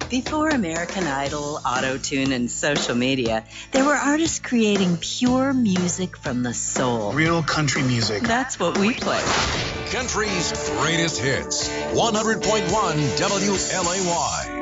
Before American Idol, Auto-Tune, and social media, there were artists creating pure music from the soul. Real country music. That's what we play. Country's greatest hits. 100.1 WLAY.